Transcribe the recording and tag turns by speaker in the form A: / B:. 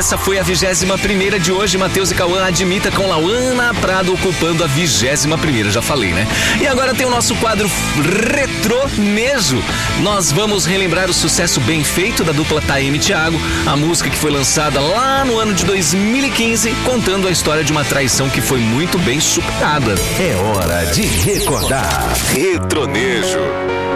A: essa foi a 21ª de hoje. Matheus e Cauã Admita com Lauana Prado ocupando a 21ª, já falei, né? E agora tem o nosso quadro Retronejo. Nós vamos relembrar o sucesso bem feito da dupla Taeme e Thiago, a música que foi lançada lá no ano de 2015, contando a história de uma traição que foi muito bem superada.
B: É hora de recordar.
C: Retronejo.